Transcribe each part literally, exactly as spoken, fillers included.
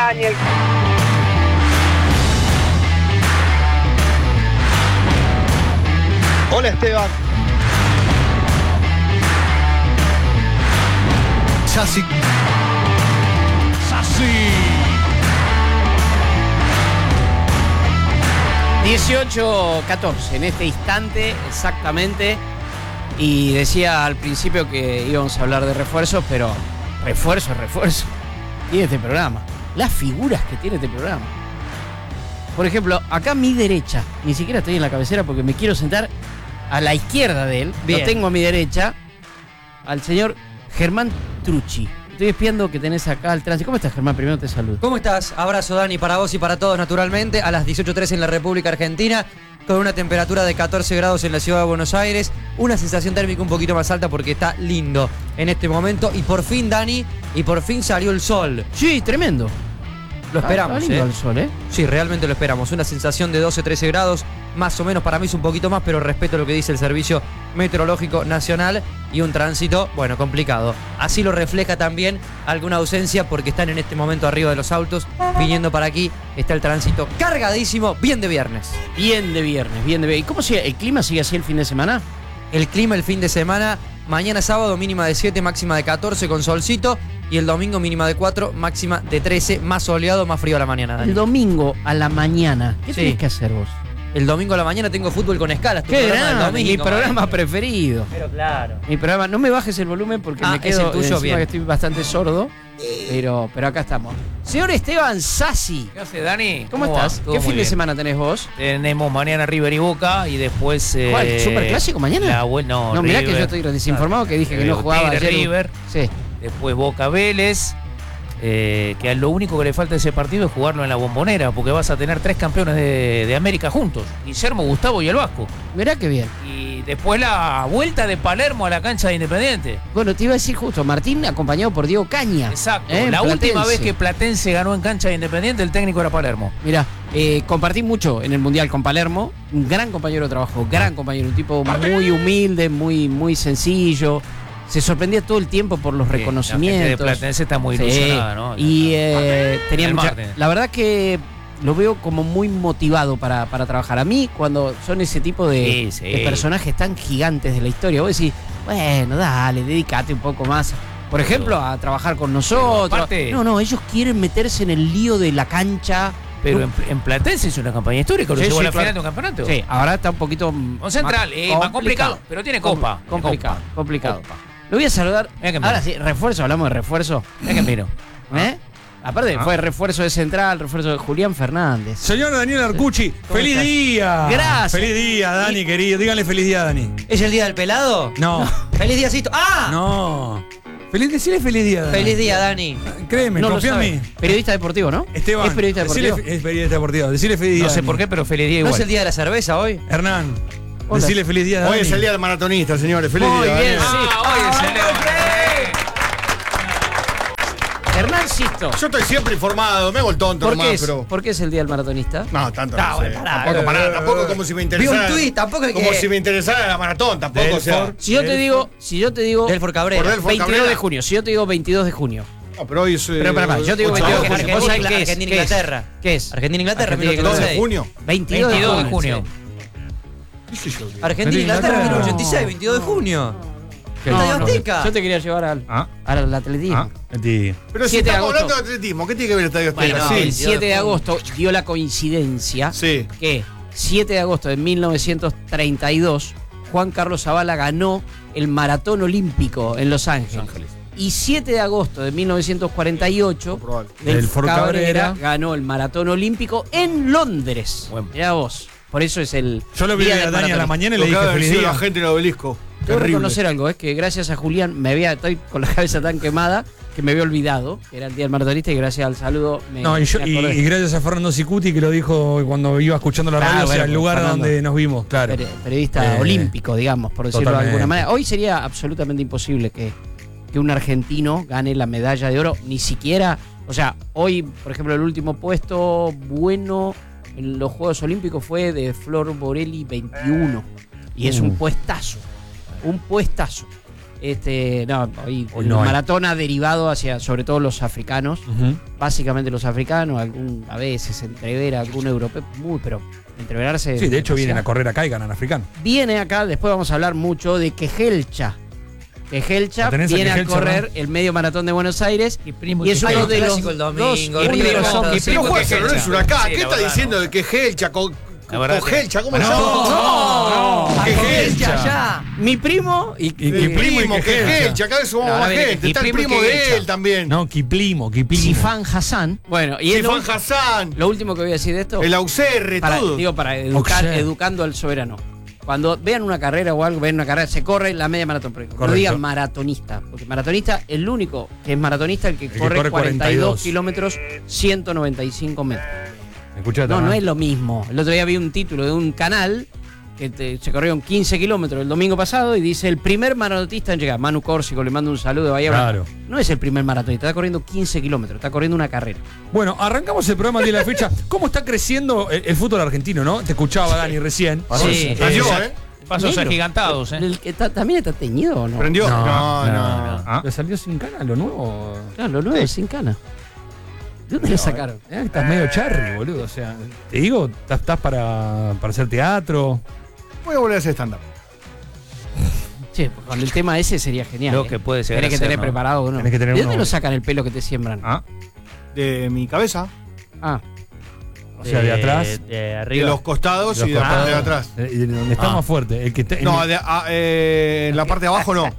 Daniel. Hola Esteban. Sassi. Sassi. dieciocho catorce en este instante exactamente. Y decía al principio que íbamos a hablar de refuerzos, pero refuerzo, refuerzo. Tiene este programa. Las figuras que tiene este programa. Por ejemplo, acá a mi derecha, ni siquiera estoy en la cabecera porque me quiero sentar a la izquierda de él. Bien. Lo tengo a mi derecha, al señor Germán Trucci. Estoy espiando que tenés acá al tránsito. ¿Cómo estás, Germán? Primero te saludo. ¿Cómo estás? Abrazo, Dani, para vos y para todos, naturalmente. A las dieciocho trece en la República Argentina, con una temperatura de catorce grados en la ciudad de Buenos Aires. Una sensación térmica un poquito más alta porque está lindo en este momento. Y por fin, Dani, y por fin salió el sol. Sí, tremendo. Lo esperamos, ah, está lindo ¿eh? el sol, ¿eh? Sí, realmente lo esperamos. Una sensación de doce, trece grados, más o menos. Para mí es un poquito más, pero respeto lo que dice el Servicio Meteorológico Nacional. Y un tránsito, bueno, complicado. Así lo refleja también alguna ausencia porque están en este momento arriba de los autos, viniendo para aquí. Está el tránsito cargadísimo, bien de viernes. Bien de viernes, bien de viernes. ¿Y cómo sigue? ¿El clima sigue así el fin de semana? El clima el fin de semana, mañana sábado mínima de siete, máxima de catorce con solcito. Y el domingo mínima de cuatro, máxima de trece, más soleado, más frío a la mañana, Dani. El domingo a la mañana, ¿qué Sí. tenés que hacer vos? El domingo a la mañana tengo fútbol con escalas. Tu ¿Qué programa del grande? domingo, Mi programa maestro. preferido. Pero claro. Mi programa, no me bajes el volumen porque Ah, me es quedo el tuyo, encima bien. que estoy bastante sordo. Pero, pero acá estamos. Señor Esteban Sassi, ¿Qué hace, Dani? ¿cómo, va? estás? Todo ¿Qué muy fin de bien. semana tenés vos? Tenemos mañana River y Boca y después... Eh, ¿Cuál? ¿Superclásico mañana? La vuel- no, No, mirá que River. yo estoy desinformado que dije que no jugaba Tigre, ayer. River. Sí. Después Boca Vélez. Eh, que a lo único que le falta a ese partido es jugarlo en la Bombonera, porque vas a tener tres campeones de, de América juntos, Guillermo, Gustavo y el Vasco. Mirá qué bien. Y después la vuelta de Palermo a la cancha de Independiente. Bueno, te iba a decir justo, Martín acompañado por Diego Caña. Exacto. ¿Eh? La última Platense. vez que Platense ganó en cancha de Independiente, el técnico era Palermo. Mirá, eh, compartí mucho en el Mundial con Palermo, un gran compañero de trabajo, gran compañero, un tipo muy humilde, muy, muy sencillo. Se sorprendía todo el tiempo por los Sí, reconocimientos. La gente de Platense está muy Sí. ilusionada, ¿no? Y eh, tenía El mucha- martes. La verdad que lo veo como muy motivado para, para trabajar. A mí, cuando son ese tipo de, Sí, sí. de personajes tan gigantes de la historia, vos decís, bueno, dale, dedícate un poco más. Por ejemplo, a trabajar con nosotros. aparte- no, no, ellos quieren meterse en el lío de la cancha. Pero en, en Platense es una campaña histórica, lo Sí, llevó sí, a la claro. final de un campeonato. Sí, ahora está un poquito. Un central, eh, más complicado, pero tiene copa. Com- Complicado, Copa. complicado. Copa. Lo voy a saludar. Mira que Ahora miro. sí, refuerzo, hablamos de refuerzo. Mira que miro. ¿Eh? Aparte, Ah. fue refuerzo de central, refuerzo de Julián Fernández. Señor Daniel Arcucci, ¿Cómo feliz estás? día. Gracias. Feliz día, Dani, querido. Díganle feliz día, Dani. ¿Es el día del pelado? No. ¡Feliz díacito! ¡Ah! No. Feliz, decirle feliz día, Dani. ¡Feliz día, Dani! Créeme, No lo confía en sabe. mí. Periodista deportivo, ¿no? Esteban. Es periodista decirle deportivo. fe- es periodista deportivo. Decirle feliz día. No sé Dani. por qué, pero feliz día ¿No igual. es el día de la cerveza hoy? Hernán. Hola. Decirle feliz día, Dani. Hoy es el día del maratonista, señores. Feliz Muy día. bien, Daniel. sí. Ah, hoy es el día. Hernán Sisto. Yo estoy siempre informado, me hago el tonto ¿Por nomás, qué, es, pero. ¿Por qué es el día del maratonista? No, tanto No, no, bueno, sé. pará, Tampoco, eh, pará, tampoco como si me Vi interesara. un tuit, tampoco hay que... Como si me interesara la maratón, tampoco, o sea. Delfort. Si yo te digo, si yo te digo Delfor Cabrera. Por Delfor veintidós Cabrera. de junio, si yo te digo veintidós de junio. No, pero hoy es. eh, Pero, pará, pará, yo te digo ocho veintidós de de junio. Argentina, ¿Vos sabés qué es? Argentina, ¿Qué es? Inglaterra. ¿Qué es? Argentina, Inglaterra, Argentina, dos de mil ochocientos ochenta y seis. junio. veintidós de veintidós de junio. junio. ¿Qué sé yo? Argentina, Inglaterra, Inglaterra. mil novecientos ochenta y seis, veintidós de junio. No, Estadio no, Azteca. Yo te quería llevar al, Ah. al atletismo. Ah, mentira. Pero si siete de estamos agosto. hablando de atletismo, ¿qué tiene que ver el Estadio Bueno, Azteca? el Sí. siete de agosto dio la coincidencia Sí. que siete de agosto de mil novecientos treinta y dos Juan Carlos Zavala ganó el maratón olímpico en Los Ángeles. Y siete de agosto de mil novecientos cuarenta y ocho Probable. Delfor Delfor Cabrera Cabrera ganó el maratón olímpico en Londres. Bueno. Mirá vos. Por eso es el Yo lo vi día a del Dani a la maratonista. mañana y Lo le que dije ha feliz sido día. la gente en el obelisco. Debo Terrible. reconocer algo, es que gracias a Julián me había, estoy con la cabeza tan quemada que me había olvidado que era el día del maratonista y gracias al saludo me, No, y, yo- me y- acordé. y gracias a Fernando Cicuti que lo dijo cuando iba escuchando la Claro, radio, o sea, bueno, el lugar Fernando. donde nos vimos, claro. Peri- periodista Eh, olímpico, digamos, por decirlo totalmente. de alguna manera. Hoy sería absolutamente imposible que, que un argentino gane la medalla de oro, ni siquiera, o sea, hoy, por ejemplo, el último puesto bueno en los Juegos Olímpicos fue de Flor Borelli veintiuno, y es un Mm. puestazo, un puestazo. Este, no, hoy Hoy el no hay. maratón ha derivado hacia, sobre todo los africanos, Ujú. básicamente los africanos, algún, a veces entrevera algún europeo, muy, pero entreverarse. Sí, de hecho vienen a demasiado. correr acá y ganan africano. Viene acá, después vamos a hablar mucho de Quejelcha. Quejelcha ¿La tenés a viene a Quejelcha, correr el medio maratón de Buenos Aires Y primo y es Hay uno un de los clásico el domingo, dos River únicos contra hombres- Brasil. No juega San Quejelcha. Lorenzo Huracán. Sí, ¿Qué la está verdad, diciendo no. de que Gelcha? Con, La verdad que- Gelcha, ¿cómo No, se llama? No, no, que Quejelcha. ya. Mi primo y, Y- y Mi primo primo, y que Quejelcha. Gelcha. Cada vez somos No, más a ver, gente. y Está el primo y primo de Quejelcha. él también. No, Kiplimo, Kiplimo. Sifan Hassan. Bueno, y es lo, Sifan Hassan. lo último que voy a decir de esto. El Auxerre, para, todo. digo, para educar, Auxerre. educando al soberano. Cuando vean una carrera o algo, ven una carrera, se corre la media maratón. Pero no Correcto. digan maratonista. Porque maratonista, el único que es maratonista, el que, El que corre, corre cuarenta y dos cuarenta y dos. kilómetros, ciento noventa y cinco metros. Escuchate, No, ¿no? no es lo mismo. El otro día vi un título de un canal que te- se corrieron quince kilómetros el domingo pasado y dice el primer maratonista en llegar. Manu Córsico, le mando un saludo de Bahía Blanca. Claro. No es el primer maratonista, está corriendo quince kilómetros, está corriendo una carrera. Bueno, arrancamos el programa de la fecha. ¿Cómo está creciendo el, el fútbol argentino, no? Te escuchaba, Dani, recién. Sí. Prendió, Eh, ¿eh? Pasos Negro. agigantados, ¿eh? ¿El que está- también está teñido o no? ¿Prendió? No, No, no. no. Ah, ¿Le salió sin cana lo nuevo? Claro, lo nuevo es sin cana. ¿De dónde lo sacaron? Eh, estás medio charry, boludo. O sea, te digo, estás, estás para, para hacer teatro. Voy a volver a hacer stand-up. Che, con el tema ese sería genial. Lo ¿eh? que puede llegar Tenés a que ser, tener ¿no? preparado uno. Tenés que tener ¿De dónde uno- lo sacan el pelo que te siembran? Ah, De mi cabeza, Ah, o sea, de atrás. De de arriba. los costados Los y de la costados. parte de atrás. Eh, de donde está Ah. más fuerte. El que está, No, el- de- ah, eh, en la parte de abajo no.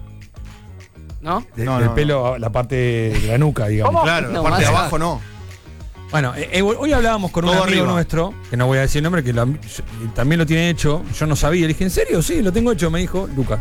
¿no? de- no, del no, pelo, la parte de la nuca, digamos. Claro, la No, parte de más abajo no. Bueno, eh, eh, hoy hablábamos con un Todo amigo arriba. nuestro, que no voy a decir el nombre, que lo- yo- también lo tiene hecho. Yo no sabía. Le dije, ¿en serio? Sí, lo tengo hecho, me dijo Lucas.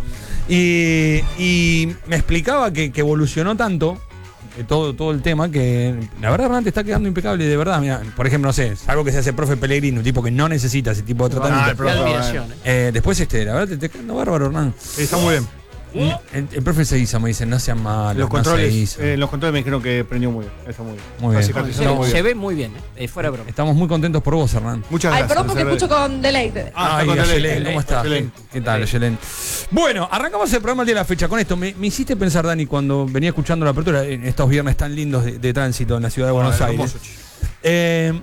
Y, y me explicaba que, que evolucionó tanto eh, todo, todo el tema que la verdad realmente está quedando impecable. De verdad, mira, por ejemplo, no sé, algo que se hace profe Pellegrini, un tipo que no necesita ese tipo de Ah, el tratamiento. Qué profe, admiración, ¿eh? Eh, después, este, la verdad, te está quedando bárbaro, Hernán. Sí, está muy bien. El, el profe Seiza me dice, no sean malos. Los no controles, Seiza. eh, los controles me dijeron que prendió muy bien. Está muy bien. Muy bien. Está cicatrizando Se, muy se bien. ve muy bien, ¿eh? Eh, fuera de broma. Estamos muy contentos por vos, Hernán. Muchas Ay, gracias. perdón porque se ve. escucho con deleite. Ah, Ay, está con Ayelen, Ayelen. ¿cómo estás? Ayelen. ¿Qué tal, Ayelen? Bueno, arrancamos el programa el día de la fecha con esto. Me, me hiciste pensar, Dani, cuando venía escuchando la apertura en estos viernes tan lindos de, de tránsito en la ciudad de Buenos Ah, Aires. hermoso, chico. Eh,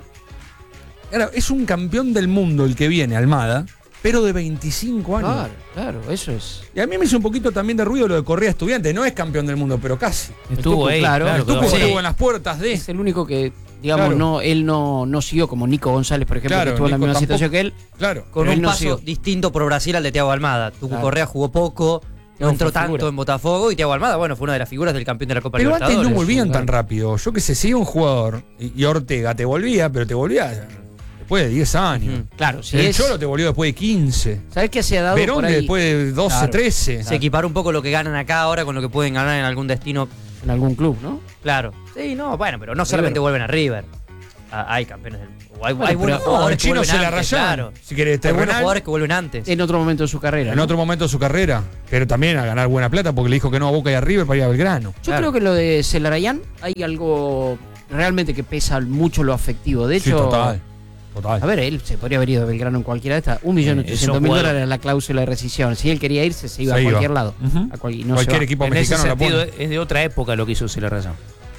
claro, es un campeón del mundo el que viene, Almada, pero de veinticinco años. Claro, claro, eso es. Y a mí me hizo un poquito también de ruido lo de Correa Estudiante. No es campeón del mundo, pero casi. Estuvo Tucu, ahí, claro. claro. El Tucu quedó- sí. estuvo en las puertas de. Es el único que, digamos, Claro. no, él no, no siguió como Nico González, por ejemplo, Claro, que estuvo en la Nico misma tampoco. situación que él. Claro. Con Pero él un no paso siguió. distinto por Brasil al de Thiago Almada. Tucu Claro. Correa jugó poco, no No, entró fue figura. tanto en Botafogo y Thiago Almada, bueno, fue una de las figuras del campeón de la Copa Pero antes Libertadores. no volvían claro. tan rápido. Yo que sé, si un jugador y, y Ortega te volvía, pero te volvía después de diez años. Ujú. Claro, si el es. Cholo te volvió después de quince. ¿Sabes qué se ha dado Verón por ahí? después de doce, Claro. trece. Se equiparó un poco lo que ganan acá ahora con lo que pueden ganar en algún destino. En algún club, ¿no? Claro. Sí, no, bueno, pero no solamente vuelven a River. Ah, hay campeones del. o Hay, Bueno, hay buenos pero- No, el jugadores que chino vuelven se la antes, rayaron. claro. Si querés, Hay buenos terrenal, jugadores que vuelven antes. En otro momento de su carrera. en ¿no? otro momento de su carrera. Pero también a ganar buena plata porque le dijo que no a Boca y a River para ir a Belgrano. Yo Claro. creo que lo de Celarayán hay algo realmente que pesa mucho lo afectivo. De Sí, hecho, total. Total. a ver, él se podría haber ido a Belgrano en cualquiera de estas. Un millón Eh, ochocientos esos mil jugadores- dólares la cláusula de rescisión. Si él quería irse, se iba Se a iba. cualquier lado. Ujú. A cual- y no Cualquier se va. equipo En ese mexicano la sentido pone. es de otra época lo que hizo Celarayán.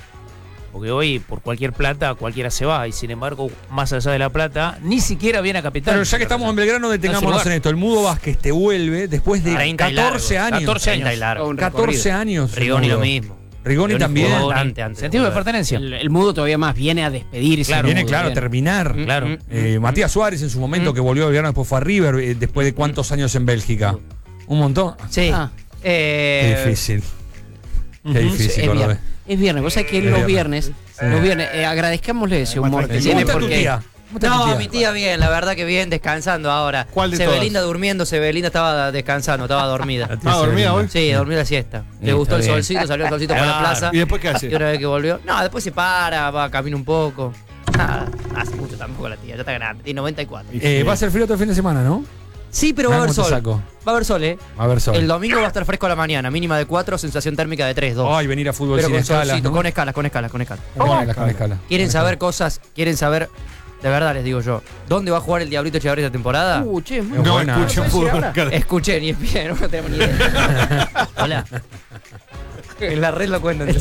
Porque hoy por cualquier plata cualquiera se va y sin embargo más allá de la plata ni siquiera viene a Capital. Pero ya que estamos en Belgrano, detengámonos lugar. en esto. El Mudo Vázquez te vuelve después de treinta y catorce largos. años. catorce treinta y años. largo. Un catorce recorrido. años. el Rigoni Mudo. lo mismo. Rigoni también. jugó bastante antes de Sentido de volver. pertenencia. El, el mudo todavía más viene a despedirse. Claro, Viene, Mudo, claro, a viene. terminar. Mm, Claro. mm, Eh, mm, Matías Suárez en su momento, Mm. que volvió a Belgrano, después fue a River, eh, después de cuántos años en Bélgica. Un montón. Sí. Ah. Eh, Qué difícil. Qué Es, difícil, es Cordobés. viernes. Es viernes. Vos sabés que Es los viernes. viernes, los viernes, eh, agradezcámosle ese humor que ¿Cómo tiene está tu porque tía? ¿Cómo está tu No, tía? mi tía bien, la verdad que bien, descansando ahora. ¿Cuál de Sebelinda todas? durmiendo, Sebelinda estaba descansando, estaba dormida. La tía Ah, ¿dormida Severina. hoy? Sí, dormía la siesta. Le Está gustó el bien. solcito, salió el solcito por la Claro. plaza. ¿Y después qué Y hace? una vez que volvió, no, después se para, va, camina un poco. Nada, hace mucho tampoco la tía, ya está grande, tiene noventa y cuatro. Eh, va a ser frío todo el fin de semana, ¿no? Sí, pero va a haber ¿Cómo te sol. saco? Va a haber sol, ¿eh? A ver, sol. El domingo va a estar fresco a la mañana, mínima de cuatro, sensación térmica de tres, dos. Ay, venir a fútbol pero sin con escalas, solcito, ¿no? con escalas, con escalas, con escalas. Con escalas, con escalas. ¿Quieren Con saber escalas. cosas? ¿Quieren saber De verdad les digo yo. ¿Dónde va a jugar el Diablito Echeverría esta temporada? Uh, che, muy No buena. escuchen fútbol. Ricardo. Escuché, ni es bien, no tenemos ni idea. Hola. En la red lo cuentan.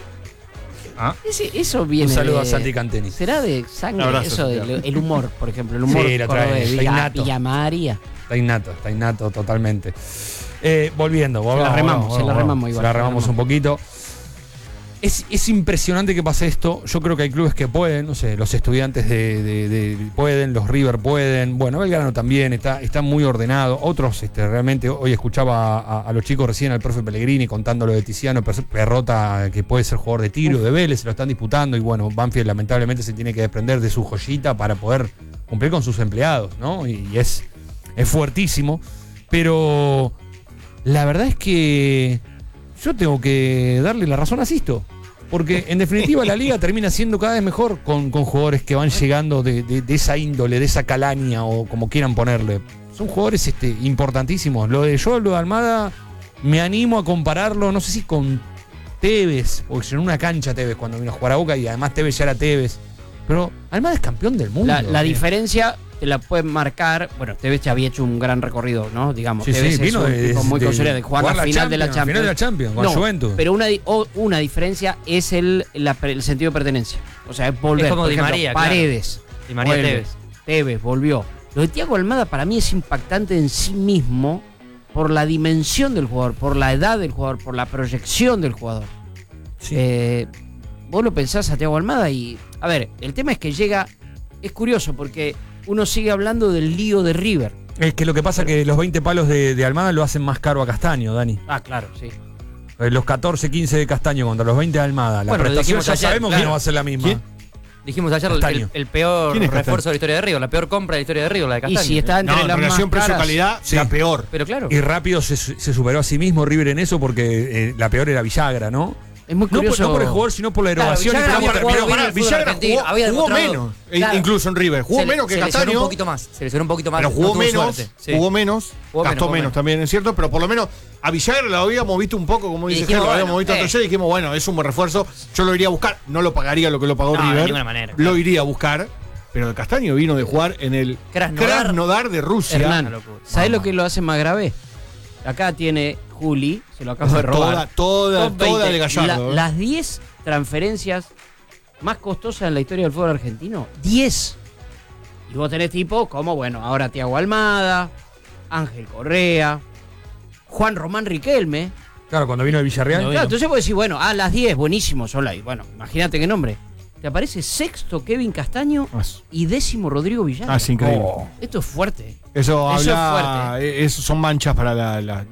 Ese- eso viene. Un saludo de- a Santi Canteni. ¿Será de sangre Abrazo, eso del Santiago. el humor, por ejemplo? El humor Sí, lo trae, cordobés, está Villa, innato. Villa María. Está innato, está innato totalmente. Eh, volviendo, la volvamos, remamos, volvamos, se la volvamos. remamos igual, Se la se la remamos un remamos. poquito. Es, es impresionante que pase esto. Yo creo que hay clubes que pueden, no sé, los estudiantes de, de- de- pueden, los River pueden, bueno, Belgrano también, está, está muy ordenado. Otros, este, realmente, hoy escuchaba a, a los chicos recién, al profe Pellegrini, contando lo de Tiziano Per- Perrota, que puede ser jugador de tiro, de Vélez, se lo están disputando, y bueno, Banfield lamentablemente se tiene que desprender de su joyita para poder cumplir con sus empleados, ¿no? Y, y es, es fuertísimo, pero la verdad es que yo tengo que darle la razón a Sisto. Porque en definitiva la liga termina siendo cada vez mejor con, con jugadores que van llegando de, de- de esa índole, de esa calaña o como quieran ponerle. Son jugadores este, importantísimos. Lo de yo, lo de Almada, me animo a compararlo, no sé si con Tevez, porque en una cancha Tevez cuando vino a jugar a Boca y además Tevez ya era Tevez. Pero Almada es campeón del mundo. La, la Eh, diferencia te la pueden marcar. Bueno, Tevez ya había hecho un gran recorrido, ¿no? Digamos, Sí, Tevez sí, es vino un de, tipo muy de- consolidado de jugar la final de la Champions. Final de la Champions, con No, Juventus. pero una, di- o- una diferencia es el, la- el sentido de pertenencia. O sea, es volver. Es como por Di ejemplo, María, claro. Paredes. Di María vuelve. Tevez. Tevez volvió. Lo de Thiago Almada para mí es impactante en sí mismo por la dimensión del jugador, por la edad del jugador, por la proyección del jugador. Sí. Eh, vos lo pensás a Thiago Almada y... A ver, el tema es que llega... Es curioso porque uno sigue hablando del lío de River. Es que lo que pasa es que los veinte palos de, de Almada lo hacen más caro a Castaño, Dani. Ah, claro, sí. Eh, Los catorce, quince de Castaño contra los veinte de Almada. La Bueno, lo prestación dijimos ya ayer, sabemos claro. que no va a ser la misma. ¿Quién? Dijimos ayer el, Castaño. el peor ¿Quién es Castaño? refuerzo de la historia de River, la peor compra de la historia de River, la de Y Castaño. si está entre No, en las más relación caras... precio-calidad, Sí. la peor. Pero claro. Y rápido se, se superó a sí mismo River en eso porque eh, la peor era Villagra, ¿no? Es muy No por, curioso... no por el jugador, sino por la Claro, erogación. Villagra y había por- jugado pero bien pará, en el fútbol Villagra argentino, jugó, había jugó demostrado- menos. E- Claro. Incluso en River. Jugó Se le- menos que se lesionó Castaño. un poquito más. Se lesionó un poquito más. Pero no jugó tuvo menos, suerte. Sí. jugó menos, Jugó gastó menos, jugó menos menos. también, es cierto, pero por lo menos a Villagra lo habíamos visto un poco, como Y dice dijimos, Ger, lo habíamos bueno, visto eh. antes y dijimos, bueno, es un buen refuerzo, yo lo iría a buscar, no lo pagaría lo que lo pagó No, de River, ninguna manera, lo claro. iría a buscar, pero el Castaño vino de jugar en el Krasnodar. Krasnodar de Rusia. Hernán, Una locura. ¿sabés Mamá. lo que lo hace más grave? Acá tiene Juli, se lo O acabo sea, de robar. toda, toda, Top toda veinte. de Gallardo. La- ¿eh? las diez transferencias más costosas en la historia del fútbol argentino. diez. Y vos tenés tipo como, bueno, ahora Thiago Almada, Ángel Correa, Juan Román Riquelme. Claro, cuando vino de Villarreal. Claro, entonces vos decís, bueno, ah, las diez, buenísimo, son las. Bueno, imagínate qué nombre. Te aparece sexto Kevin Castaño Ah, y décimo Rodrigo Villagra. Ah, es increíble. Oh. Esto es fuerte. Eso Eso es habla, fuerte. eh, eso son manchas para la, la-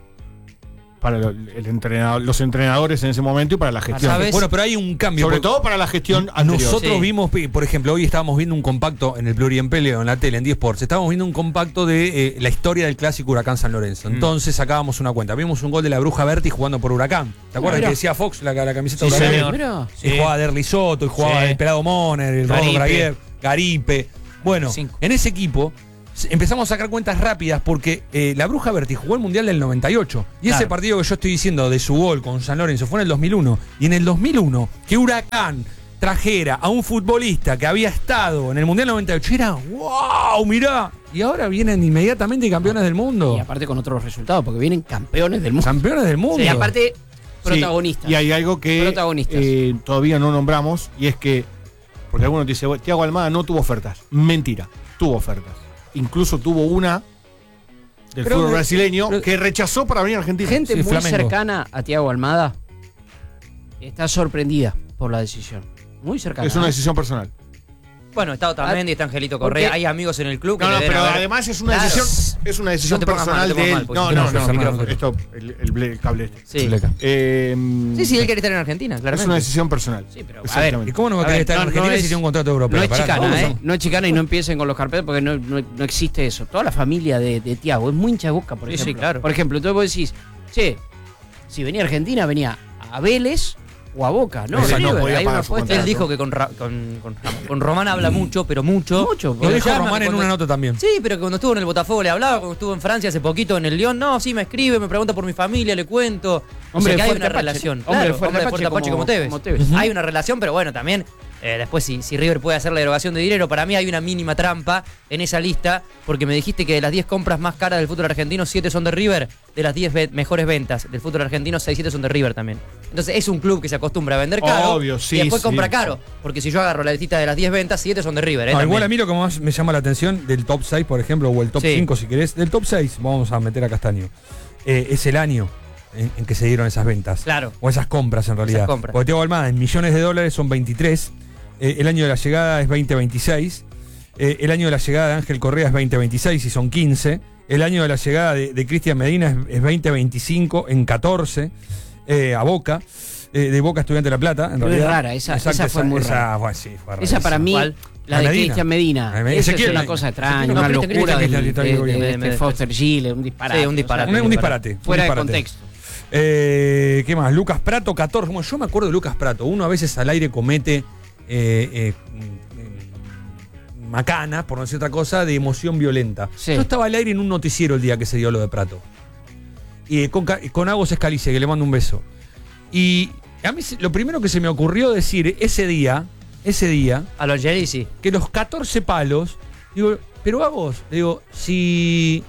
para lo- el entrenador, los entrenadores en ese momento y para la gestión. ¿Sabes? Bueno, pero hay un cambio. Sobre porque todo para la gestión anterior. nosotros Sí. vimos, por ejemplo, hoy estábamos viendo un compacto en el Pluriempeleo, en la tele, en diez Sports. Estábamos viendo un compacto de eh, la historia del clásico Huracán San Lorenzo. Entonces sacábamos una cuenta. Vimos un gol de la Bruja Berti jugando por Huracán. ¿Te acuerdas mirá. que decía Fox la, la camiseta Sí, de Huracán? señor. Mirá. Y jugaba Derli Soto, y jugaba Sí. el Pelado Moner, el Rodo Garipe. Gravier, Garipe. Bueno, Cinco. en ese equipo s- empezamos a sacar cuentas rápidas porque eh, la Bruja Berti jugó el Mundial del noventa y ocho. Y ese Claro. partido que yo estoy diciendo de su gol con San Lorenzo fue en el dos mil uno. Y en el dos mil uno, que Huracán trajera a un futbolista que había estado en el Mundial noventa y ocho, era wow, mirá. Y ahora vienen inmediatamente campeones del mundo. Y aparte con otros resultados, porque vienen campeones del mundo. Campeones del mundo. Y aparte, Sí, protagonistas. y hay algo que Protagonistas. eh, todavía no nombramos, y es que, porque algunos dicen, bueno, Thiago Almada no tuvo ofertas. Mentira, tuvo ofertas. Incluso tuvo una del Pero fútbol de- brasileño pero- que rechazó para venir a Argentina. Gente Sí, muy Flamengo. cercana a Thiago Almada está sorprendida por la decisión. Muy cercana. Es una decisión personal. Bueno, está Otamendi, está Angelito Correa. Porque- Hay amigos en el club que No, le no, deben pero haber- además es una Claro. decisión, es una decisión No te pongas personal mal, no te de pongas él. mal, No, porque no, si no, no, se micrófono, arma- esto, el, el ble- el cable este. Sí. Chuleca. Eh, Sí, sí, él quiere estar en Argentina, Es claramente. una decisión personal. Sí, pero, a Exactamente. ¿Y cómo no va a A querer ver, estar en no, no Argentina es- si tiene un contrato europeo? No es Pará, chicana, vamos a- ¿eh? No es chicana y no empiecen con los carpetas porque no, no, no existe eso. Toda la familia de, de Thiago es muy hincha de Boca, por Sí, ejemplo. sí, claro. Por ejemplo, entonces vos decís, che, si venía a Argentina, venía a Vélez o a Boca, ¿no? Esa no River, podía hay pagar una su apuesta. Él dijo que con, Ra- con, con, con Román habla mucho, pero mucho. Mucho, Que Lo lo dijo llama, Román que en cuando- una nota también. Sí, pero que cuando estuvo en el Botafogo le hablaba, cuando estuvo en Francia hace poquito en el Lyon, no, sí me escribe, me pregunta por mi familia, le cuento. O Hombre sea que hay fuerte una Apache, relación. ¿no? Hombre Claro, fuerte hombre Apache fuerte Apache como- como Tevez. como Tevez. Ujú. Hay una relación, pero bueno, también eh, después si, si River puede hacer la erogación de dinero, para mí hay una mínima trampa en esa lista, porque me dijiste que de las diez compras más caras del fútbol argentino, siete son de River, de las diez ve- mejores ventas del fútbol argentino, seis, siete son de River también. Entonces es un club que se acostumbra a vender caro Obvio, sí, y después sí. compra caro, porque si yo agarro la listita de las diez ventas, siete son de River. ¿eh? No, También. igual a mí lo que más me llama la atención del top seis, por ejemplo, o el top Sí. cinco si querés, del top seis, vamos a meter a Castaño, eh, es el año en, en que se dieron esas ventas. Claro. O esas compras en realidad. compras. Porque Thiago Almada en millones de dólares son veintitrés, eh, el año de la llegada es veinte veintiséis, eh, el año de la llegada de Ángel Correa es veinte veintiséis y son quince, el año de la llegada de, de Cristian Medina es, es veinte veinticinco en catorce, eh, a Boca. eh, de Boca Estudiante de La Plata, en Pero es realidad. rara, esa- esa fue muy rara. bueno, sí, fue Esa para mí, rarísima. la La de Medina. Cristian Medina. La de Esa es Ezequiel una Medina. cosa extraña, Ezequiel- una no, Cristian locura Medina, de, está de, bien, de- bien, de bien, este bien. Foster Gile, un disparate. Sí, un disparate. Un, un disparate. un Fuera de disparate. contexto. Eh, ¿Qué más? Lucas Prato, catorce. Bueno, yo me acuerdo de Lucas Prato. Uno a veces al aire comete eh, eh, mm, macanas, por no decir otra cosa, de emoción violenta. Sí. Yo estaba al aire en un noticiero el día que se dio lo de Prato. Y con, Ca- con Agos Escalice, que le mando un beso. Y a mí se- lo primero que se me ocurrió decir ese día, ese día, A los Jerry sí. que los catorce palos, digo, pero Agos, le digo, si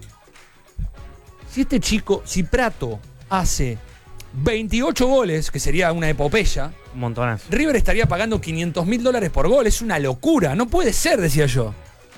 si este chico, si Prato hace veintiocho goles, que sería una epopeya, Un montonazo. River estaría pagando quinientos mil dólares por gol. Es una locura, no puede ser, decía yo.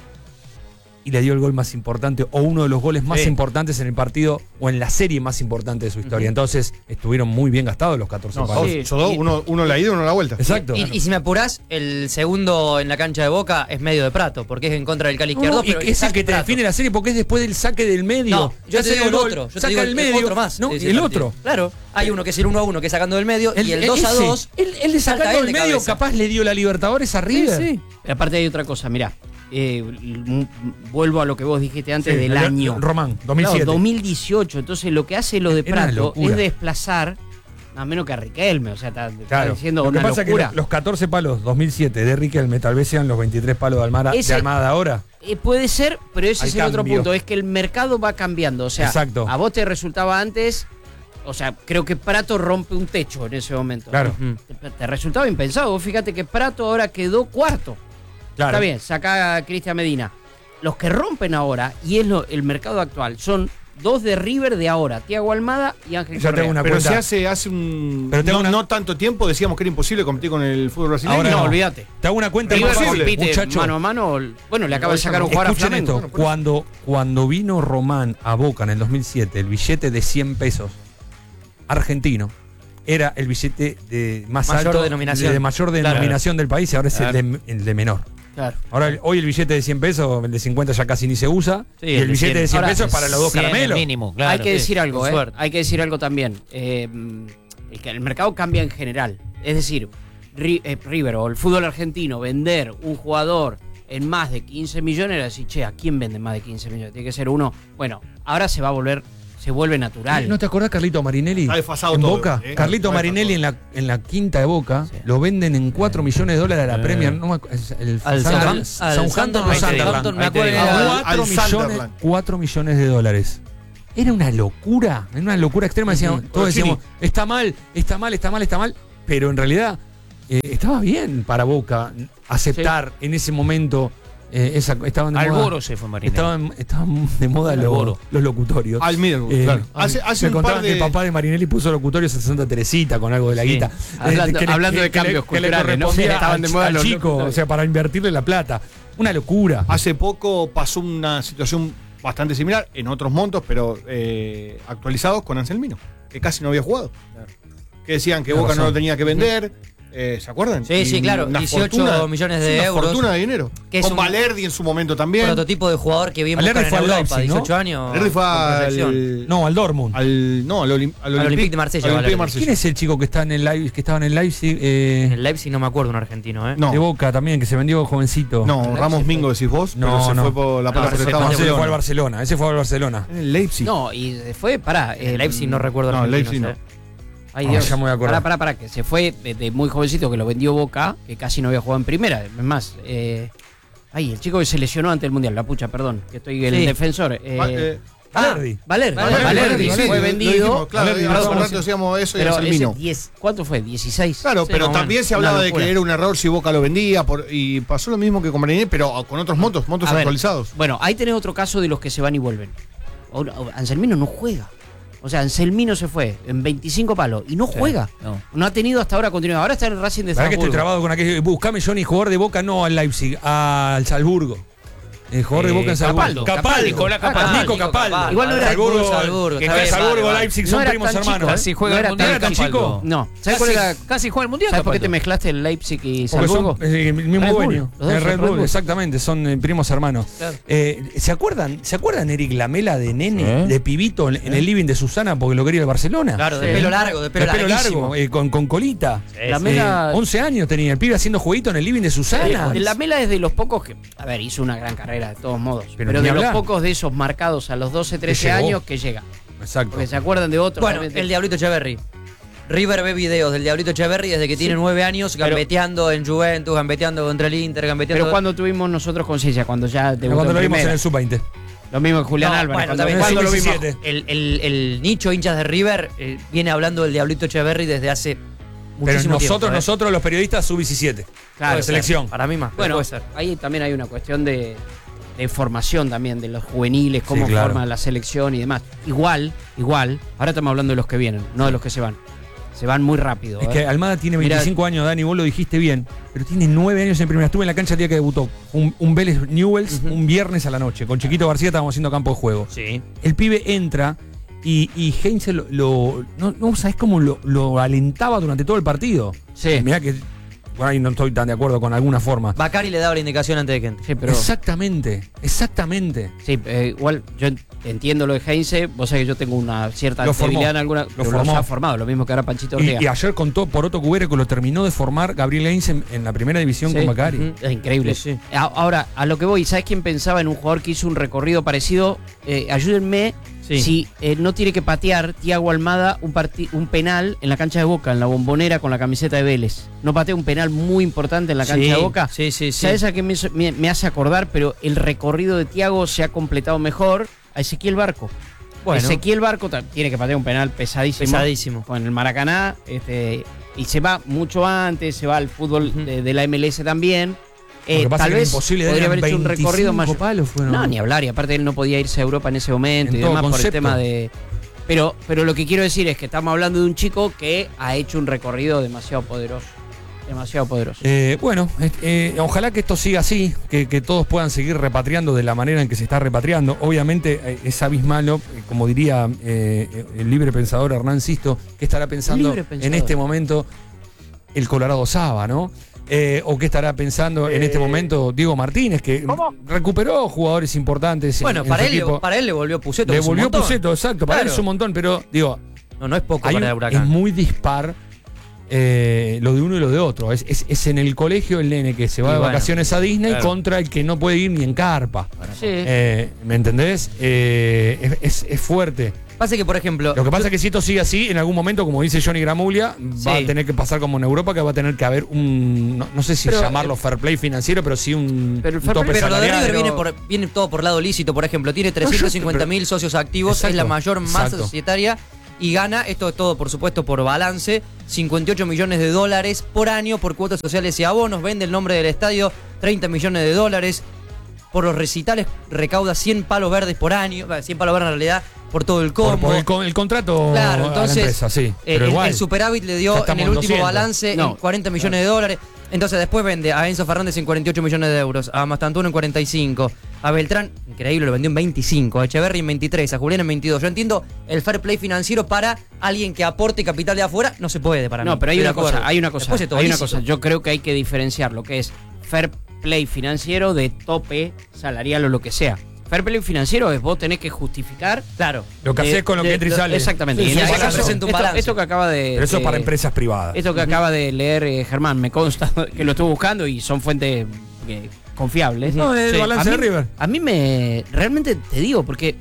Y le dio el gol más importante, o uno de los goles más Sí. importantes en el partido, o en la serie más importante de su historia. Entonces, estuvieron muy bien gastados los catorce No, palos. dos, Sí. esos dos, Y- uno, uno la ida y uno la vuelta. Exacto. Y, y si me apurás, el segundo en la cancha de Boca es medio de Prato, porque es en contra del Cali izquierdo. No, y pero que es el saque que te Prato. define la serie porque es después del saque del medio. No, yo te Hace digo el gol, otro. Yo te saca digo el el medio. otro más. No, de ese el partido. otro. Claro, hay uno que es el uno a uno que es sacando del medio y el dos a dos. Él, él de salta sacando él del de medio, cabeza. capaz le dio la Libertadores a River. Sí, sí. Pero aparte hay otra cosa, mirá. eh, m- vuelvo a lo que vos dijiste antes Sí, del el- año. Román, dos mil siete. Claro, dos mil dieciocho. Entonces lo que hace lo de Era una Prato locura. es desplazar a menos que a Riquelme. O sea, está, está Claro. diciendo Lo que una pasa es locura. que los catorce palos dos mil siete de Riquelme tal vez sean los veintitrés palos de Almada, de Ese- Almada de ahora. Eh, puede ser, pero ese Hay es el otro cambio. punto. Es que el mercado va cambiando. O sea, Exacto. a vos te resultaba antes. O sea, creo que Prato rompe un techo en ese momento. Claro. Ujú. Te, te resultaba impensado. Vos fíjate que Prato ahora quedó cuarto. Claro. Está bien, saca a Cristian Medina. Los que rompen ahora, y es lo, el mercado actual, son dos de River de ahora, Thiago Almada y Ángel Ya Correa. tengo una Pero cuenta. si hace, hace un. Pero tengo no, una- no tanto tiempo decíamos que era imposible competir con el fútbol brasileño. Ahora no, no. olvídate. Te hago una cuenta River imposible, compite muchacho. mano a mano. Bueno, le acaba de sacar un jugador a Escuchen Flamengo. esto, Bueno, por eso. cuando, cuando vino Román a Boca en el dos mil siete, el billete de cien pesos argentino era el billete de más Mayor alto, denominación. de, de mayor Claro. denominación del país, y ahora es el de, el de menor. Claro. Ahora, el- hoy el billete de cien pesos, el de cincuenta ya casi ni se usa, Sí, y el el de billete cien. de cien Ahora, pesos es para los dos cien caramelos. mínimo, claro. Hay que sí, decir algo, con ¿eh? suerte. Hay que decir algo también. Eh, el, que el mercado cambia en general. Es decir, Ri- eh, River o el fútbol argentino, vender un jugador en más de quince millones, era decir, che, ¿a quién vende más de quince millones? Tiene que ser uno. Bueno, ahora se va a volver, se vuelve natural. ¿No te acordás Carlito Marinelli? Está desfasado en todo, Boca. ¿eh? Carlito Está Marinelli en desfasado. la, en la quinta de Boca Sí. lo venden en cuatro millones de dólares a la Premier. No me acu- es el Al Sunderland- Southampton- al Southampton o Southampton, Sunderland. Southampton, me Ahí te acuerdo. digo. era- Al- Cuatro al millones, Sunderland. cuatro millones de dólares. Era una locura, era una locura extrema. Decíamos, Ujú. todos decíamos, Orsini. está mal, está mal, está mal, está mal. Pero en realidad eh, estaba bien para Boca aceptar en ese momento. Eh, esa, estaban de Al moda, Boro se fue Marinelli. estaban, estaban de moda Al los, Boro. los locutorios. Al Middlesbrough, Eh, claro. Hace, hace me un contaban par que de. el papá de Marinelli puso locutorios en Santa Teresita con algo de la Sí. guita. Hablando- que le- hablando de que- que le- cambios que le culturales, ¿no? correspondía Estaban al de chi- moda al los chico, locutores. o sea, para invertirle la plata. Una locura. Hace poco pasó una situación bastante similar, en otros montos, pero eh, actualizados con Anselmino, que casi no había jugado. Que decían que Tienes Boca no razón. lo tenía que vender. eh, ¿Se acuerdan? Sí, Y sí, claro, una dieciocho fortuna- millones de una euros. fortuna de dinero. Que es Con un- Valerdi en su momento también. Prototipo de jugador que bien Valerdi buscan fue en al Europa, Leipzig, ¿no? dieciocho años. Valerdi fue con proyección. al. No, al Dortmund. Al, no, al, Olim- al Al Olympique de Marsella, al Olympique de Valerdi. Marsella. ¿Quién es el chico que está en el Leipzig, que estaba en el Leipzig? eh, En el Leipzig no me acuerdo un argentino, ¿eh? No. De Boca también, que se vendió jovencito. No, Leipzig Ramos fue- Mingo decís vos, No, pero se no. fue por la No, plata ese porque fue estaba ese en fue al Barcelona. Barcelona. Ese fue al Barcelona. En el Leipzig. No, y fue, pará. En el eh, Leipzig no recuerdo no, argentinos, Leipzig no. ¿eh? Ay, Ah, Dios. ya me voy a acordar. Pará, pará, pará, que se fue desde muy jovencito, que lo vendió Boca, que casi no había jugado en primera. Es más, eh, ay, el chico que se lesionó ante el Mundial, la pucha, perdón, que estoy el Sí. defensor. Eh, Va- eh, Valerdi. Valerdi. Valerdi, Valerdi, Valerdi, fue lo vendido. dijimos, claro, Valerdi, hace un perdón, rato decíamos eso y Pero Anselmino. ese diez, ¿cuánto fue? dieciséis. Claro, Sí, pero no, también bueno, se hablaba una de locura. que era un error si Boca lo vendía por, y pasó lo mismo que con Marinelli, pero con otros montos, montos A ver, actualizados. Bueno, ahí tenés otro caso de los que se van y vuelven. Ahora, Anselmino no juega. O sea, Anselmino se fue en veinticinco palos y no juega. no. No ha tenido hasta ahora continuidad. Ahora está en el Racing de ¿Verdad que estoy Salzburgo. trabado con aquello? Buscame, Johnny, jugador de Boca, no al Leipzig, al Salzburgo. El jugador de Eh, Boca en Salzburgo. Capaldo, Capaldo, Nicolás Capaldo. Nico Nico Capaldo. Capaldo. Igual no era Salzburgo, Red Bull Salzburgo, que está bien, Salzburgo vale, y vale. Leipzig No son era primos tan hermanos. chico, ¿eh? Casi juega No el era mundial. tan Capaldo. chico. No, ¿sabes cuál Casi, era? casi juega el mundial. ¿Sabes por qué te Capaldo. mezclaste el Leipzig y Porque Salzburgo? son eh, el mismo Red Bull, dueño. los dos El son Red Red Bull, Bull. exactamente, son eh, primos hermanos. Claro. Eh, ¿Se acuerdan, ¿Se acuerdan Eric Lamela de nene, Sí. de pibito en, en el living de Susana porque lo quería el Barcelona? Claro, de Sí. pelo largo, de pelo, De pelo larguísimo. largo, eh, con, con colita. La Mela- Eh, once años tenía el pibe haciendo jueguito en el living de Susana. Eh, La Mela es de los pocos que, a ver, hizo una gran carrera de todos modos, Pero pero, ni de los hablar. pocos de esos marcados a los doce, trece llegó. años que llega. Exacto. Porque se acuerdan de otros. Bueno, también. el Diablito Echeverry. River ve videos del Diablito Echeverry desde que tiene nueve años, Pero- gambeteando en Juventus, gambeteando contra el Inter, gambeteando... Pero cuando tuvimos nosotros conciencia, cuando ya Pero debutó cuando en lo vimos en primera. el sub veinte. Lo mismo que Julián No, Álvarez. bueno, cuando también cuando el lo vimos. sub-diecisiete. El, el- el nicho hinchas de River eh, viene hablando del Diablito Echeverry desde hace Pero muchísimo nosotros, tiempo. ¿eh? nosotros los periodistas sub diecisiete. Claro, de selección. Para mí más, pero Bueno, puede ser. ahí también hay una cuestión de, de formación también de los juveniles, cómo Sí, claro. forman la selección y demás. Igual, igual, ahora estamos hablando de los que vienen, no de los que se van. Se van muy rápido. Es ¿eh? que Almada tiene Mirá- veinticinco años, Dani, vos lo dijiste bien, pero tiene nueve años en primera. Estuve en la cancha el día que debutó. Un, un Vélez Newells un viernes a la noche. Con Chiquito García estábamos haciendo campo de juego. Sí. El pibe entra y, y Heinze lo, lo- no, no sabés cómo lo, lo alentaba durante todo el partido. Sí. Mirá que por ahí no estoy tan de acuerdo con alguna forma. Bacari le daba la indicación antes de que entre. Sí, pero, Exactamente, exactamente. sí, eh, igual yo entiendo lo de Heinze, vos sabés que yo tengo una cierta Lo formó, debilidad en alguna. lo pero formó. los ha formado, lo mismo que ahora Panchito Y, Ortega. y ayer contó por Otto Cubero que lo terminó de formar Gabriel Heinze en, en la primera división Sí, con Bacari. ujú. Es increíble. Sí, sí. A- Ahora, a lo que voy, ¿sabes quién pensaba en un jugador que hizo un recorrido parecido? Eh, ayúdenme Sí. si eh, no tiene que patear Tiago Almada un, parti- un penal en la cancha de Boca, en la Bombonera con la camiseta de Vélez. No patea un penal muy importante en la cancha Sí, de Boca. Sí, sí, sí. ¿Sabes a qué me, hizo- me- me hace acordar? Pero el recorrido de Tiago se ha completado mejor a Ezequiel Barco. Bueno. Ezequiel Barco ta- tiene que patear un penal pesadísimo. Pesadísimo. Con el Maracaná. Este, y se va mucho antes, se va al fútbol Ujú. de, de la M L S también. Eh, Lo que pasa tal es que vez era imposible, podría eran haber hecho un recorrido más. veinticinco palos fueron. No, ni hablar. Y aparte él no podía irse a Europa en ese momento En y todo demás por el concepto. tema de. Pero, pero lo que quiero decir es que estamos hablando de un chico que ha hecho un recorrido demasiado poderoso. Demasiado poderoso. Eh, bueno, eh, eh, ojalá que esto siga así, que, que todos puedan seguir repatriando de la manera en que se está repatriando. Obviamente eh, es abismal, ¿no? Eh, como diría eh, el libre pensador Hernán Sisto, que estará pensando Libre pensador. en este momento el Colorado Saba, ¿no? Eh, o qué estará pensando en este momento Diego Martínez, que recuperó jugadores importantes. en- Bueno, en para su él, le- equipo. para él le volvió Puceto. Le que es un volvió montón. Puceto, exacto. Para él Claro. es un montón, pero digo, No, no es poco hay para un- el Huracán. es muy dispar eh, lo de uno y lo de otro. Es, es- es en el colegio el nene que se va Y de bueno, vacaciones a Disney claro. contra el que no puede ir ni en carpa. Sí. Eh, ¿Me entendés? Eh, es, es- es fuerte. Pasa que, por ejemplo. Lo que pasa es que si esto sigue así, en algún momento, como dice Johnny Gramuglia, va Sí. a tener que pasar como en Europa, que va a tener que haber un, no, no sé si Pero, llamarlo fair play financiero, pero sí un, Pero el un fair tope play- Pero lo de salarial. River viene, por, viene todo por lado lícito, por ejemplo. Tiene trescientos cincuenta mil socios activos, Exacto, es la mayor masa exacto. societaria y gana, esto es todo por supuesto por balance, cincuenta y ocho millones de dólares por año por cuotas sociales y abonos. Vende el nombre del estadio, treinta millones de dólares. Por los recitales recauda cien palos verdes por año, bah, cien palos verdes en realidad por todo el Por, combo. por el, con- el contrato Claro, a entonces, la empresa, sí. Eh, Pero el, igual. el superávit le Ya dio estamos en el en último doscientos. balance No. en cuarenta millones de dólares. Entonces después vende a Enzo Fernández en cuarenta y ocho millones de euros, a Mastantuono en cuarenta y cinco, a Beltrán, increíble, lo vendió en veinticinco, a Echeverry en veintitrés, a Julián en veintidós. Yo entiendo el fair play financiero para alguien que aporte capital de afuera, no se puede para mí. No, pero hay Estoy una de acuerdo. cosa, hay una cosa, Después es todo hay una lícito. cosa. Yo creo que hay que diferenciar lo que es fair play financiero de tope salarial o lo que sea. Fair play financiero es vos tenés que justificar. Claro. Lo que de- haces con lo de- que entra y de- sale. Exactamente. Sí, Y sí, en sí, ese sí, caso, presenta un esto, balance. esto que acaba de. Pero eso es de- para empresas privadas. Esto que acaba de leer eh, Germán, me consta que lo estuve buscando y son fuentes eh, confiables. No, el Sí. balance a de mí, River. a mí me. Realmente te digo, porque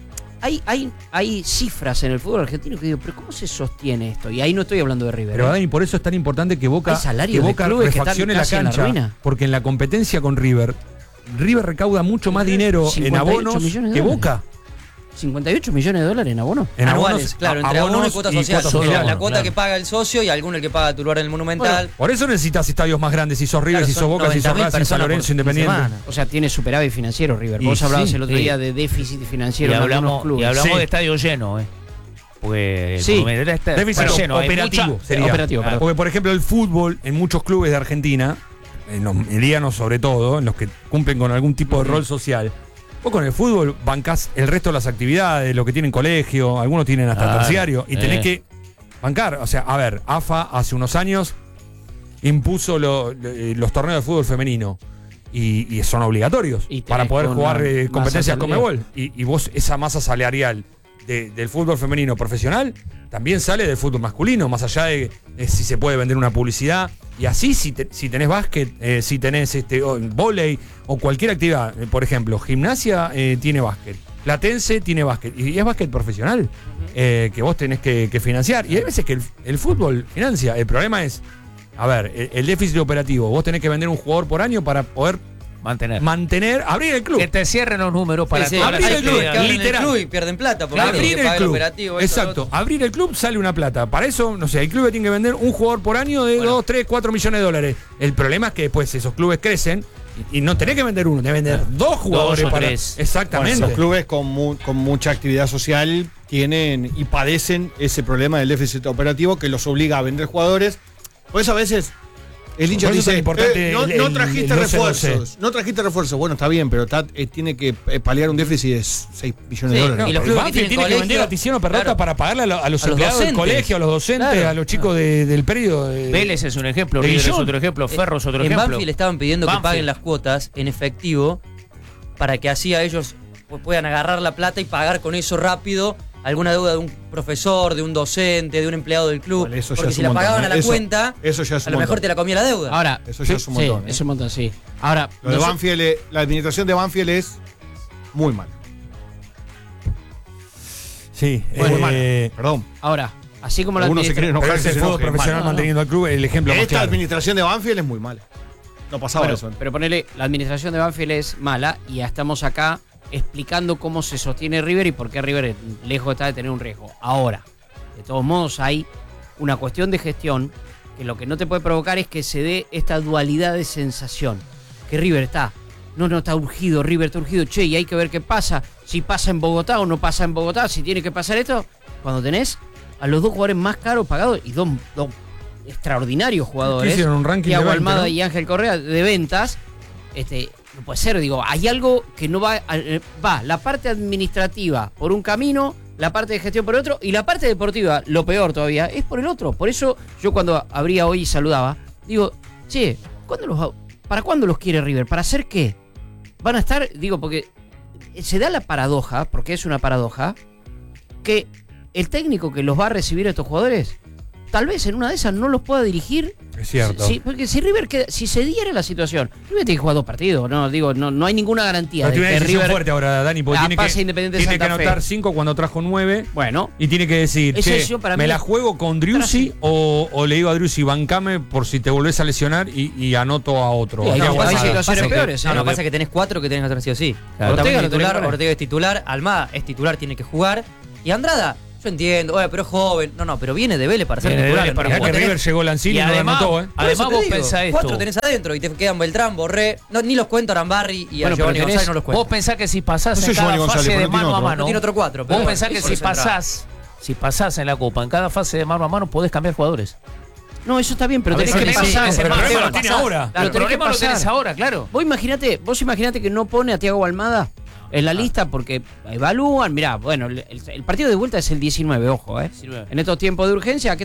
hay, hay, hay cifras en el fútbol argentino que digo, pero ¿cómo se sostiene esto? Y ahí no estoy hablando de River. Pero ¿eh? Dani, por eso es tan importante que Boca, Hay salarios que de Boca clubes que están refaccione la casi en la cancha. ruina. Porque en la competencia con River, River recauda mucho más dinero en cincuenta y ocho abonos millones de que dólares. Boca. cincuenta y ocho millones de dólares en abono. En Anuales, abonos, claro, a- entre abono y abonos cuota y social. cuota La- social, la cuota claro. que paga el socio y alguno el que paga tu lugar en el Monumental. Por eso necesitas estadios más grandes, si sos River, Claro, si son sos Boca, si sos noventa mil Racing, San personas Lorenzo, por fin de Independiente. semana. O sea, tiene superávit financiero River. Y Vos hablabas sí, el otro sí. día de déficit Y financiero en algunos hablamos, clubes. y hablamos Sí. de estadio lleno, ¿eh? Porque el Sí. Monumental está, Déficit está lleno. hay operativo mucha- sería. Operativo, perdón. Porque, por ejemplo, el fútbol en muchos clubes de Argentina, en los medianos sobre todo, en los que cumplen con algún tipo de rol social, vos con el fútbol bancás el resto de las actividades, lo que tienen colegio, algunos tienen hasta Claro, terciario, y tenés eh. que bancar. O sea, a ver, A F A hace unos años impuso lo- lo- los torneos de fútbol femenino. Y, y son obligatorios Y tenés para poder con jugar una eh, masa competencias salarial. Conmebol. Y, y vos, esa masa salarial de- del fútbol femenino profesional también sale del fútbol masculino, más allá de, de si se puede vender una publicidad. Y así, si, te- si tenés básquet, eh, si tenés este, o, vóley o cualquier actividad, eh, por ejemplo, gimnasia eh, tiene básquet, Platense tiene básquet, y es básquet profesional eh, que vos tenés que, que financiar. Y hay veces que el, el fútbol financia. El problema es, a ver, el, el déficit operativo. Vos tenés que vender un jugador por año para poder Mantener. mantener, abrir el club. Que te cierren los números para Sí, sí, todas abrir las hay el clubes que club, abren el literal. club y pierden plata porque Claro. tienen Abrir que el pagar club. operativo. esto, lo Exacto. otro. Abrir el club sale una plata. Para eso, no sé, el club tiene que vender un jugador por año de dos, tres, cuatro millones de dólares. El problema es que después esos clubes crecen y, y no tenés que vender uno, tenés que vender dos jugadores o para. tres. Bueno, Exactamente. los clubes con, mu- con mucha actividad social tienen y padecen ese problema del déficit operativo que los obliga a vender jugadores. Por eso a veces el hincha Por te eso es dice, importante "Eh, no, el- no el- trajiste el doce doce". refuerzos, no trajiste refuerzos. Bueno, está bien, pero está- eh, tiene que eh, paliar un déficit de seis millones Sí, de dólares. y los el clubes que Banfield tienen tiene que colegio, vender a Tiziano Perrota claro. para pagarle a, lo- a los A los empleados del docentes. colegio, a los docentes, Claro. a los chicos de- del periodo. de- Vélez es un ejemplo, de River es Guillón. otro ejemplo, Ferro es otro en ejemplo. Banfield estaban pidiendo que Banfield. paguen las cuotas en efectivo para que así a ellos pu- puedan agarrar la plata y pagar con eso rápido alguna deuda de un profesor, de un docente, de un empleado del club. Vale, eso ya porque es si un la montón, pagaban ¿eh? a la Eso- cuenta, eso ya es a un lo mejor montón. te la comía la deuda. Ahora, Eso ya es un montón. Sí, ¿eh? es un montón, sí. Ahora, Lo de noso- Banfield, eh, la administración de Banfield es muy mala. Sí, Muy eh, mala. Perdón. ahora, así como la Algunos se administra- quieren pero enojar. es que el se fútbol enojen, profesional mal. manteniendo al club, el ejemplo más Esta claro. administración de Banfield es muy mala. No pasaba Bueno, eso. pero ponele, la administración de Banfield es mala y ya estamos acá explicando cómo se sostiene River y por qué River lejos está de tener un riesgo. Ahora, de todos modos, hay una cuestión de gestión que lo que no te puede provocar es que se dé esta dualidad de sensación. Que River está, no, no está urgido, River está urgido, che, y hay que ver qué pasa, si pasa en Bogotá o no pasa en Bogotá, si tiene que pasar esto, cuando tenés a los dos jugadores más caros pagados y dos, dos extraordinarios jugadores, hicieron un ranking de Thiago veinte, Almada ¿no? y Ángel Correa de ventas, este, no puede ser, digo, hay algo que no va, eh, va, la parte administrativa por un camino, la parte de gestión por otro, y la parte deportiva, lo peor todavía, es por el otro. Por eso yo cuando abría hoy y saludaba, digo, che, ¿cuándo los, ¿para cuándo los quiere River? ¿Para hacer qué? Van a estar, digo, porque se da la paradoja, porque es una paradoja, que el técnico que los va a recibir a estos jugadores, tal vez en una de esas no los pueda dirigir. Es cierto. Sí, porque si River queda, si se diera la situación, River tiene que jugar dos partidos, no digo, no, no hay ninguna garantía Pero de tiene una que decisión River. fuerte ahora, Dani, porque Ah, tiene pasa que, Independiente tiene que Santa Fe. anotar cinco cuando trajo nueve. Bueno, Y tiene que decir, Esa che, decisión para ¿me mí la es- juego con Driussi o, o le digo a Driussi, bancame por si te volvés a lesionar y, y anoto a otro? Sí, A hay- Thiago hay Almada. situaciones Pasa que- peores, ¿eh? No, no, Lo que- pasa que tenés cuatro que tenés que hacer sí o sí. Claro. Otamendi Ortega es lo tenés que titular, poner. Ortega es titular, Almada es titular, tiene que jugar. Y Andrada, yo entiendo, oye, pero es joven. No, no, pero viene de Vélez para ser Viene de titular. Vélez para Mirá Vos que tenés- River llegó Lanzini Y y no además- lo anotó, ¿eh? por Además eso te vos digo, pensás esto. Cuatro tenés adentro y te quedan Beltrán, Borré. No, ni los cuento a Arambarri y a Bueno, pero Giovanni tenés- González, no los cuento. Vos pensás que si pasás No sé en cada Giovanni González, fase pero de no tiene mano a otro. mano, No tiene otro cuatro. vos pero pensás bueno, que eso si es central. pasás, si pasás en la Copa, en cada fase de mano a mano podés cambiar jugadores. no, eso está bien, pero A tenés veces que menos pasar. sabes, pero el hermano, problema pero lo tiene pasás. ahora. Claro, Lo el tenés que problema lo tenés pasar. ahora, claro. Vos imaginate, vos imaginate que no pone a Thiago Almada en la lista porque evalúan, mirá, bueno, el, el partido de vuelta es el diecinueve, ojo, eh. diecinueve. En estos tiempos de urgencia, ¿a qué